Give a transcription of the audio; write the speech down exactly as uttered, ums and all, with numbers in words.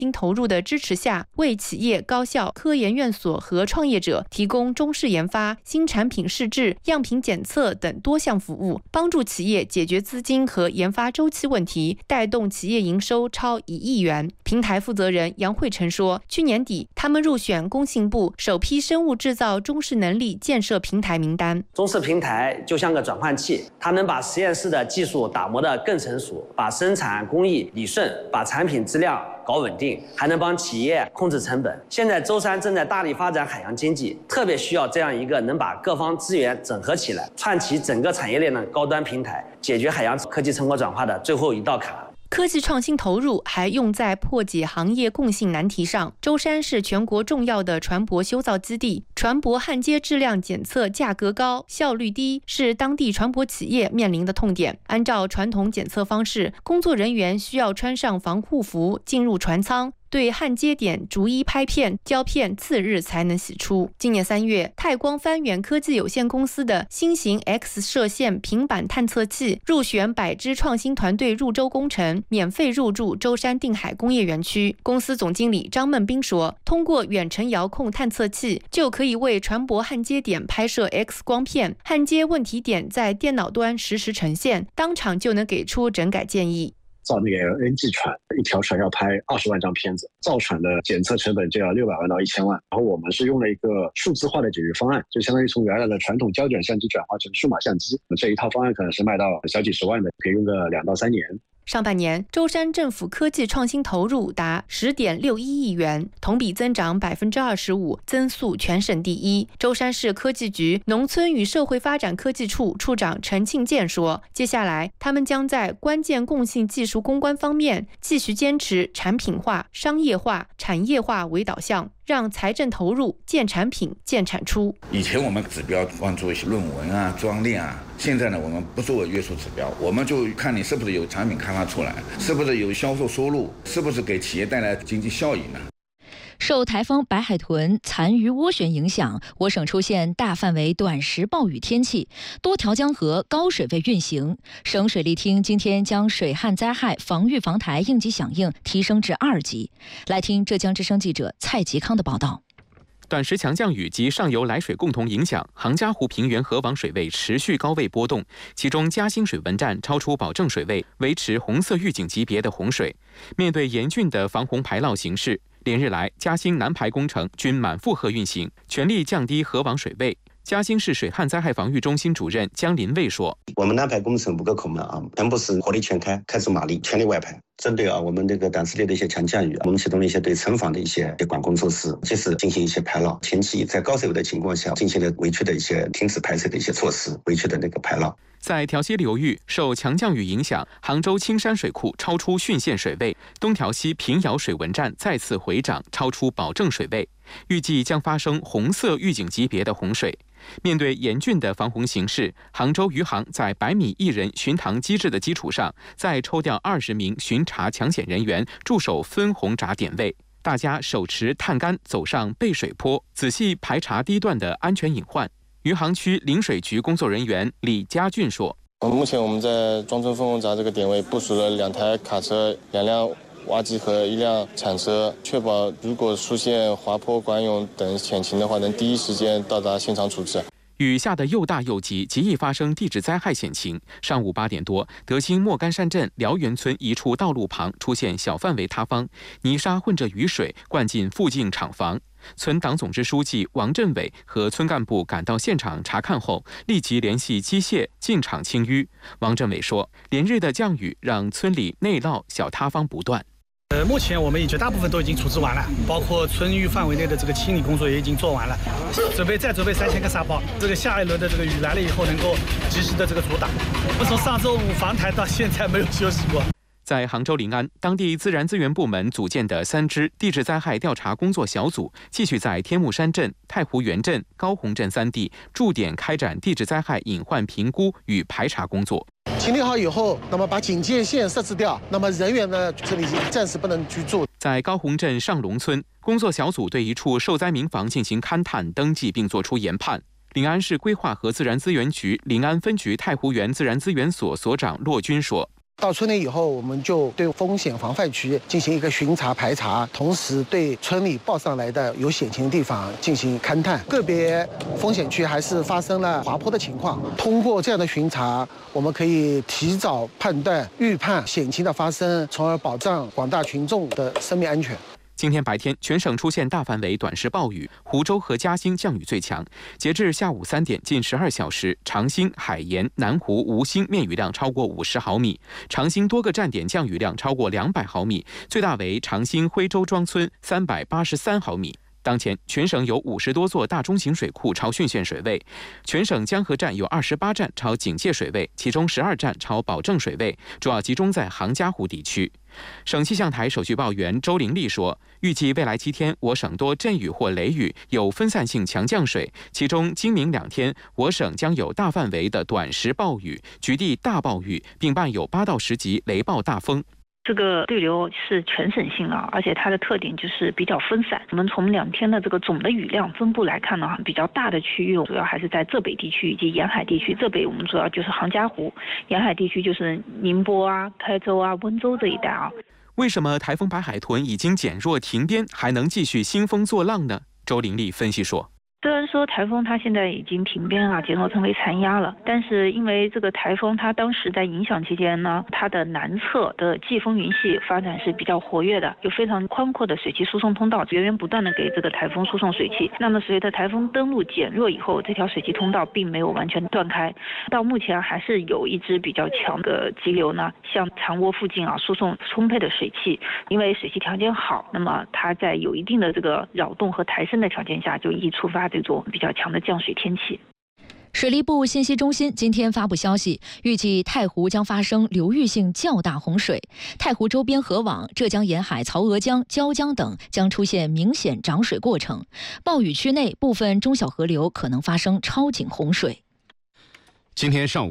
应投入的支持下，为企业、高校、科研院所和创业者提供中试研发、新产品试制、样品检测等多项服务，帮助企业解决资金和研发周期问题，带动企业营收超一亿元。平台负责人杨慧成说，去年底他们入选工信部首批生物制造中试能力建设平台名单。 中试平台就像个转换器，它能把实验室的技术打磨得更成熟，把生产工艺理顺，把产品质量搞稳定，还能帮企业控制成本。现在舟山正在大力发展海洋经济，特别需要这样一个能把各方资源整合起来，串起整个产业链的高端平台，解决海洋科技成果转化的最后一道坎。 科技创新投入还用在破解行业共性难题上。舟山是全国重要的船舶修造基地，船舶焊接质量检测价格高、效率低，是当地船舶企业面临的痛点。按照传统检测方式，工作人员需要穿上防护服进入船舱，对焊接点逐一拍片、胶片，次日才能洗出。今年三月，泰光帆远科技有限公司的新型 X 射线平板探测器入选百支创新团队入舟工程，免费入驻舟山定海工业园区。公司总经理张孟斌说，通过远程遥控探测器，就可以为船舶焊接点拍摄 X 光片，焊接问题点在电脑端实时呈现，当场就能给出整改建议。 造那个 L N G 船，一条船要拍二十万张片子，造船的检测成本就要六百万到一千万。然后我们是用了一个数字化的解决方案，就相当于从原来的传统胶卷相机转化成数码相机。这一套方案可能是卖到小几十万的，可以用个两到三年。 上半年，舟山政府科技创新投入达十点六一亿元，同比增长百分之二十五，增速全省第一。舟山市科技局农村与社会发展科技处处长陈庆健说，接下来他们将在关键共性技术攻关方面继续坚持产品化、商业化、产业化为导向，让财政投入见产品、见产出。 以前我们指标关注一些论文啊、专利啊，现在呢，我们不作为约束指标，我们就看你是不是有产品开发出来，是不是有销售收入，是不是给企业带来经济效益呢？ 受台风白海豚残余涡旋影响，我省出现大范围短时暴雨天气，多条江河高水位运行。省水利厅今天将水旱灾害防御防台应急响应提升至二级。来听浙江之声记者蔡吉康的报道。 短时强降雨及上游来水共同影响，杭嘉湖平原河网水位持续高位波动，其中嘉兴水文站超出保证水位，维持红色预警级别的洪水。面对严峻的防洪排涝形势，连日来嘉兴南排工程均满负荷运行，全力降低河网水位。嘉兴市水旱灾害防御中心主任江林卫说：“ 我们南排工程五个口门啊，全部是火力全开，开足马力，全力外排。针对啊我们这个短时内的一些强降雨，我们启动了一些对城防的一些管控措施，及时进行一些排涝。前期在高水位的情况下，进行了围区的一些停止排水的一些措施，围区的那个排涝。” 在调溪流域，受强降雨影响，杭州青山水库超出汛限水位，东调溪平遥水文站再次回涨，超出保证水位，预计将发生红色预警级别的洪水。面对严峻的防洪形势，杭州余杭在百米一人巡塘机制的基础上，再抽调二十名巡查抢险人员驻守分洪闸点位，大家手持探杆走上背水坡，仔细排查堤段的安全隐患。余杭区临水局工作人员李家俊说：“ 目前我们在庄村分洪闸这个点位部署了两台卡车、两辆挖机和一辆铲车，确保如果出现滑坡、管涌等险情的话，能第一时间到达现场处置。” 雨下得又大又急，极易发生地质灾害险情。上午八点多，德兴莫干山镇辽源村一处道路旁出现小范围塌方，泥沙混着雨水灌进附近厂房。村党总支书记王振伟和村干部赶到现场查看后，立即联系机械进场清淤。王振伟说，连日的降雨让村里内涝、小塌方不断。 呃，目前我们绝大部分都已经处置完了，包括村域范围内的这个清理工作也已经做完了，准备再准备三千个沙包，这个下一轮的这个雨来了以后，能够及时的这个阻挡。我们从上周五防台到现在没有休息过。 在杭州临安，当地自然资源部门组建的三支地质灾害调查工作小组，继续在天目山镇、太湖园镇、高洪镇三地驻点开展地质灾害隐患评估与排查工作。 清理好以后，那么把警戒线设置掉，那么人员呢，这里暂时不能居住。 在高洪镇上龙村，工作小组对一处受灾民房进行勘探、登记，并作出研判。临安市规划和自然资源局临安分局太湖园自然资源所所长骆军说：“ 到春年以后，我们就对风险防范区进行一个巡查排查，同时对村里报上来的有险情的地方进行勘探。个别风险区还是发生了滑坡的情况，通过这样的巡查，我们可以提早判断、预判险情的发生，从而保障广大群众的生命安全。 今天白天，全省出现大范围短时暴雨，湖州和嘉兴降雨最强。截至下午三点，近十二小时，长兴、海盐、南湖、吴兴面雨量超过五十毫米，长兴多个站点降雨量超过两百毫米，最大为长兴徽州庄村三百八十三毫米。当前，全省有五十多座大中型水库超汛限水位，全省江河站有二十八站超警戒水位，其中十二站超保证水位，主要集中在杭嘉湖地区。省气象台首席报员周玲丽说，预计未来七天，我省多阵雨或雷雨，有分散性强降水，其中今明两天，我省将有大范围的短时暴雨，局地大暴雨，并伴有八到十级雷暴大风。 这个对流是全省性的，而且它的特点就是比较分散。我们从两天的这个总的雨量分布来看呢，比较大的区域主要还是在浙北地区以及沿海地区。浙北我们主要就是杭嘉湖，沿海地区就是宁波啊、台州啊、温州这一带啊。 为什么台风白海豚已经减弱停边，还能继续兴风作浪呢？周玲丽分析说。 虽然说台风它现在已经停边了，减弱成为残压了，但是因为这个台风它当时在影响期间呢，它的南侧的季风云系发展是比较活跃的，有非常宽阔的水汽输送通道，源源不断的给这个台风输送水汽。那么随着台风登陆减弱以后，这条水汽通道并没有完全断开，到目前还是有一支比较强的急流呢，向长窝附近啊输送充沛的水汽。因为水汽条件好，那么它在有一定的这个扰动和抬升的条件下，就易触发这种比较强的降水天气。 水利部信息中心今天发布消息，预计太湖将发生流域性较大洪水，太湖周边河网、浙江沿海曹娥江、椒江等将出现明显涨水过程，暴雨区内部分中小河流可能发生超警洪水。 今天上午